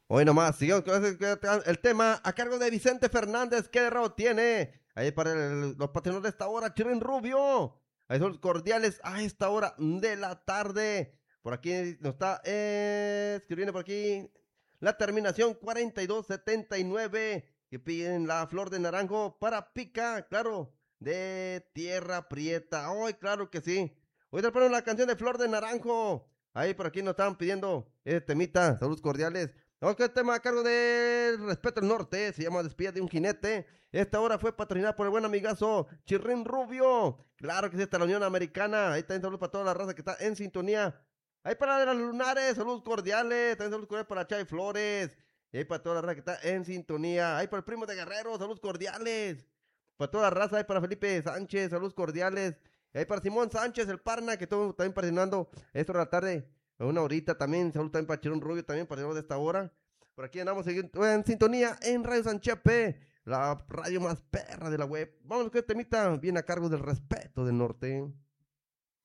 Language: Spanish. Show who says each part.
Speaker 1: Hoy nomás, sigamos con el tema a cargo de Vicente Fernández. ¿Qué error tiene? Ahí para los patronos de esta hora, Chirrin Rubio. Ahí son los cordiales a esta hora de la tarde. Por aquí nos está escribiendo por aquí la terminación 4279 que piden la flor de naranjo para pica, claro, de tierra prieta. Hoy, claro que sí. Hoy te ponemos la canción de flor de naranjo. Ahí por aquí nos estaban pidiendo temita. Saludos cordiales. Ok, tema a cargo de Respeto al Norte, se llama Despida de un jinete. Esta hora fue patrocinada por el buen amigazo Chirrín Rubio. Claro que sí, está la Unión Americana. Ahí también saludos para toda la raza que está en sintonía. Ahí para las lunares, saludos cordiales. También saludos cordiales para Chay Flores. Y ahí para toda la raza que está en sintonía. Ahí para el primo de Guerrero, saludos cordiales. Para toda la raza, ahí para Felipe Sánchez, saludos cordiales. Y ahí para Simón Sánchez, el Parna, que estuvo también patrocinando esto de la tarde. Una horita también, saludos también para Chirón Rubio, también para de esta hora. Por aquí andamos en sintonía en Radio Sanchepe, la radio más perra de la web. Vamos con este temita, viene a cargo del Respeto del Norte.